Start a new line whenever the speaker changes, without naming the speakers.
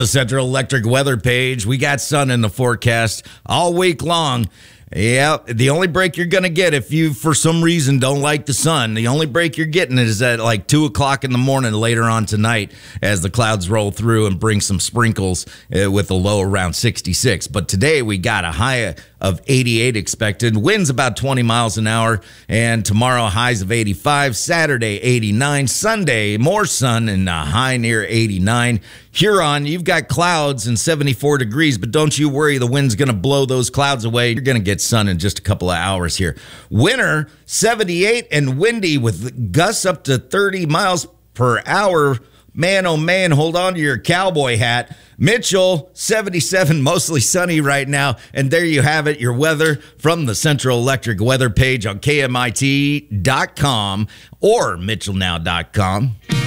The Central Electric weather page. We got sun in the forecast all week long. Yeah, the only break you're going to get if you, for some reason, don't like the sun, the only break you're getting is at like 2 o'clock in the morning later on tonight as the clouds roll through and bring some sprinkles with a low around 66. But today we got a high of 88 expected. Winds about 20 miles an hour. And tomorrow highs of 85. Saturday 89. Sunday more sun and a high near 89. Huron, you've got clouds and 74 degrees, but don't you worry, the wind's going to blow those clouds away. You're going to get sun in just a couple of hours here. Winter, 78 and windy with gusts up to 30 miles per hour. Man, oh man, hold on to your cowboy hat. Mitchell, 77, mostly sunny right now. And there you have it, your weather from the Central Electric weather page on KMIT.com or MitchellNow.com.